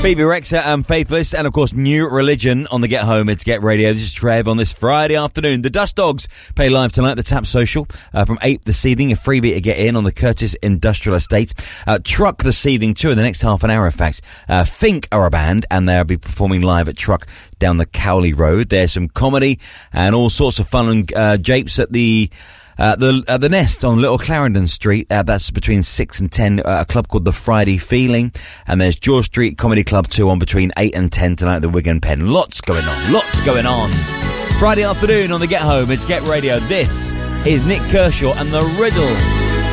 Bebe Rexha and Faithless, and of course New Religion on the Get Home. It's Get Radio. This is Trev on this Friday afternoon. The Dust Dogs play live tonight at the Tap Social from 8 this evening. A freebie to get in on the Curtis Industrial Estate. Truck this evening too in the next half an hour, in fact. Fink are a band and they'll be performing live at Truck down the Cowley Road. There's some comedy and all sorts of fun and japes at the Nest on Little Clarendon Street. That's between 6 and 10. A club called the Friday Feeling. And there's George Street Comedy Club 2 on between 8 and 10 tonight at the Wigan Pen. Lots going on. Friday afternoon on the Get Home. It's Get Radio. This is Nick Kershaw and The Riddle.